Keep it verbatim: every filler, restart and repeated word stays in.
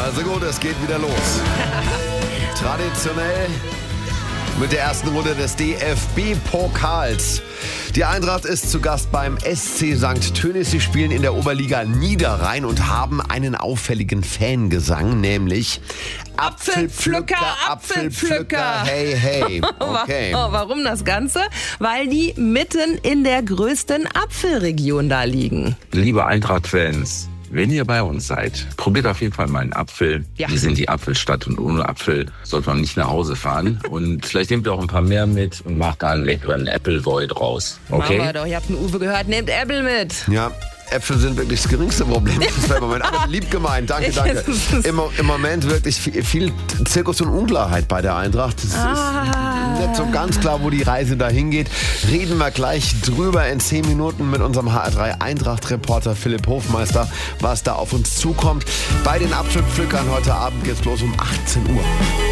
Also gut, es geht wieder los. Traditionell mit der ersten Runde des D F B-Pokals. Die Eintracht ist zu Gast beim S C Sankt Tönis. Sie spielen in der Oberliga Niederrhein und haben einen auffälligen Fangesang, nämlich Apfelpflücker, Apfelpflücker. Hey, hey. Okay. Warum das Ganze? Weil die mitten in der größten Apfelregion da liegen. Liebe Eintracht-Fans, wenn ihr bei uns seid, probiert auf jeden Fall mal einen Apfel. Ja. Wir sind die Apfelstadt und ohne Apfel sollte man nicht nach Hause fahren. Und vielleicht nehmt ihr auch ein paar mehr mit und macht da einen leckeren Appleboy draus. Okay? Machen wir doch, ihr habt den Uwe gehört, nehmt Apple mit. Ja. Äpfel sind wirklich das geringste Problem. Das ist im Moment. Aber lieb gemeint, danke, danke. Im, Im Moment wirklich viel, viel Zirkus und Unklarheit bei der Eintracht. Es Ah. ist nicht so ganz klar, wo die Reise dahin geht. Reden wir gleich drüber in zehn Minuten mit unserem H R drei Eintracht-Reporter Philipp Hofmeister, was da auf uns zukommt. Bei den Apfelpflückern heute Abend geht's los um achtzehn Uhr.